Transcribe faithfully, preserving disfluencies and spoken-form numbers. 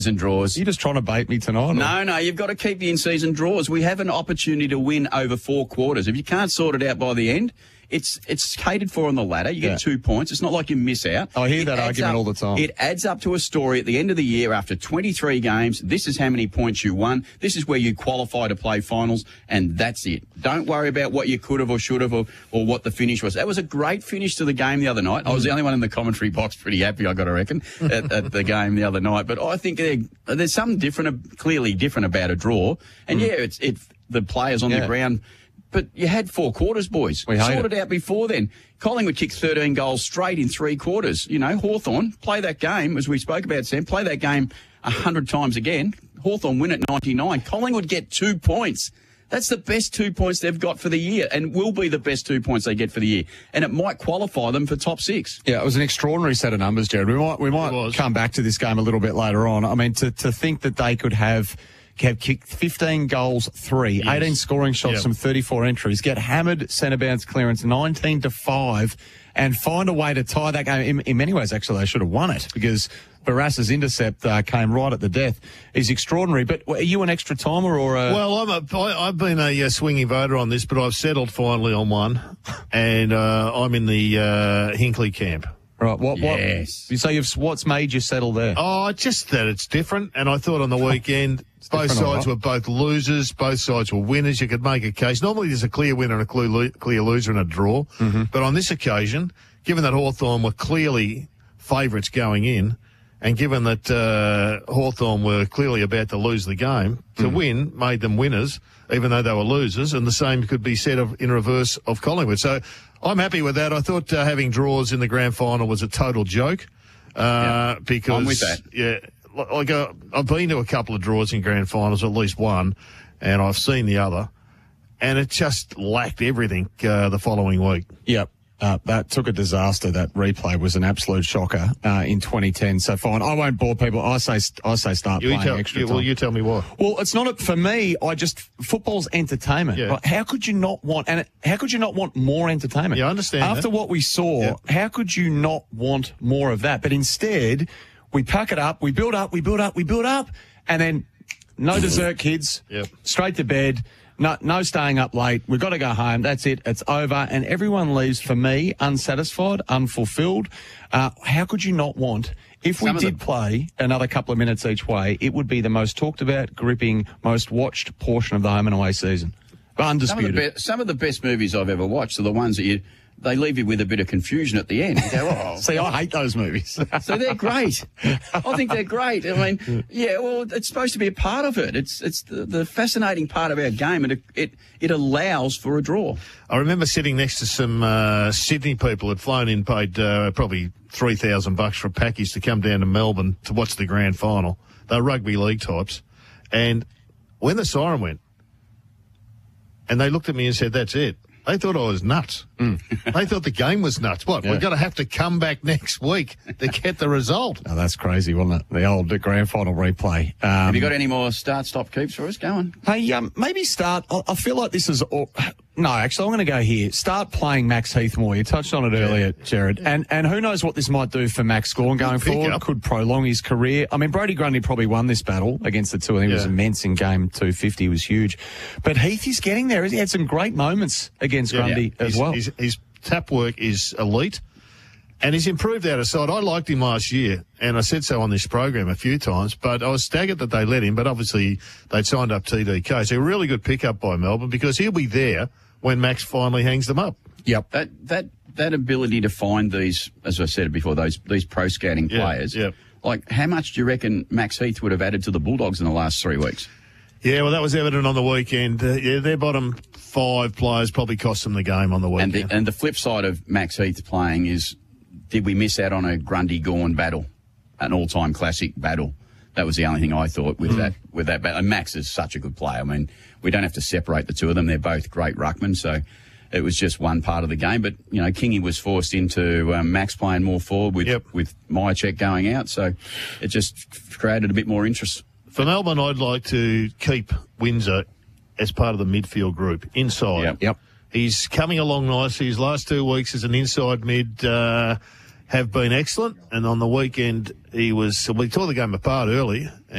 and draws. Are you just trying to bait me tonight? No, no, you've got to keep the in-season draws. We have an opportunity to win over four quarters. If you can't sort it out by the end, it's it's catered for on the ladder. You get Yeah. two points. It's not like you miss out. I hear It that adds argument up- all the time. It adds up to a story at the end of the year after twenty-three games. This is how many points you won. This is where you qualify to play finals, and that's it. Don't worry about what you could have or should have or, or what the finish was. That was a great finish to the game the other night. I was the only one in the commentary box pretty happy, I got to reckon, at, at the game the other night. But I think there, there's something different, clearly different about a draw. And, yeah, it's it the players on Yeah. the ground. But you had four quarters, boys. We hate Sort it. it out before then. Collingwood kicked thirteen goals straight in three quarters. You know, Hawthorn play that game, as we spoke about, Sam, play that game a hundred times again. Hawthorn win at ninety-nine. Collingwood get two points. That's the best two points they've got for the year and will be the best two points they get for the year. And it might qualify them for top six. Yeah, it was an extraordinary set of numbers, Jared. We might we might come back to this game a little bit later on. I mean, to, to think that they could have have kicked fifteen goals, three, Yes. eighteen scoring shots Yep. from thirty-four entries, get hammered centre bounce clearance nineteen to five, and find a way to tie that game. In, in many ways, actually, they should have won it because Barassa's intercept uh, came right at the death. Is extraordinary. But are you an extra timer or a... Well, I'm a, I, I've been a uh, swinging voter on this, but I've settled finally on one, and uh, I'm in the uh, Hinkley camp. Right, what, Yes. what, so you've, what's made you settle there? Oh, just that it's different. And I thought on the weekend, both different, all sides right. were both losers. Both sides were winners. You could make a case. Normally there's a clear winner and a clear, lo- clear loser in a draw. Mm-hmm. But on this occasion, given that Hawthorn were clearly favourites going in, and given that uh, Hawthorn were clearly about to lose the game, to Mm. win made them winners, even though they were losers. And the same could be said of, in reverse of Collingwood. So I'm happy with that. I thought uh, having draws in the grand final was a total joke. Uh, because I'm with that. Yeah, like uh, I've been to a couple of draws in grand finals, at least one, and I've seen the other, and it just lacked everything uh, the following week. Yep. Uh, that took a disaster. That replay was an absolute shocker uh, in twenty ten. So fine, I won't bore people. I say, I say, start You playing tell, extra you, time. well, you tell me why. Well, it's not a, for me. I just football's entertainment. Yeah. Right? How could you not want? And it, how could you not want more entertainment? Yeah, I understand After that. what we saw, Yeah. how could you not want more of that? But instead, we pack it up, we build up, we build up, we build up, and then no dessert, kids. Yep. Straight to bed. No, no staying up late. We've got to go home. That's it. It's over. And everyone leaves, for me, unsatisfied, unfulfilled. Uh, how could you not want, if we Some of did the- play another couple of minutes each way, it would be the most talked about, gripping, most watched portion of the home and away season. Some of, Undisputed. the be- some of the best movies I've ever watched are the ones that you they leave you with a bit of confusion at the end. You go, oh. See, I hate those movies. So they're great. I think they're great. I mean, yeah, well, it's supposed to be a part of it. It's it's the, the fascinating part of our game, and it, it it allows for a draw. I remember sitting next to some uh, Sydney people who'd flown in, paid uh, probably three thousand bucks for a package to come down to Melbourne to watch the grand final. They're rugby league types, and when the siren went, and they looked at me and said, "That's it." They thought I was nuts. They thought the game was nuts. What? Yeah. We're going to have to come back next week to get the result. Oh, that's crazy, wasn't it? The old the grand final replay. Um, Have you got any more start, stop, keeps for us? Go on. Hey, um, maybe start. I, I feel like this is. All, no, actually, I'm going to go here. Start playing Max Heath more. You touched on it earlier, Jared. And and who knows what this might do for Max Gawn going pick forward? up. Could prolong his career. I mean, Brody Grundy probably won this battle against the two. I think it was Yeah. immense in game two fifty. It was huge. But Heath is getting there. He had some great moments against Grundy as his, well. His, his tap work is elite, and he's improved out of sight. I liked him last year, and I said so on this program a few times, but I was staggered that they let him, but obviously they'd signed up T D K. So a really good pickup by Melbourne, because he'll be there when Max finally hangs them up. Yep. That that that ability to find these, as I said before, those these pro scouting Yeah, players. yeah. Like, how much do you reckon Max Heath would have added to the Bulldogs in the last three weeks? Yeah, well, that was evident on the weekend. Uh, yeah, their bottom five players probably cost them the game on the And weekend. the, and the flip side of Max Heath playing is, did we miss out on a Grundy-Gawn battle, an all-time classic battle? That was the only thing I thought with Mm. that with that battle. And Max is such a good player. I mean, we don't have to separate the two of them. They're both great ruckmen, so it was just one part of the game. But, you know, Kingy was forced into um, Max playing more forward with, Yep. with Myercheck going out, so it just created a bit more interest. For Melbourne, I'd like to keep Windsor as part of the midfield group, inside. Yep. Yep. He's coming along nicely. His last two weeks as an inside mid uh, have been excellent. And on the weekend, he was, we tore the game apart early.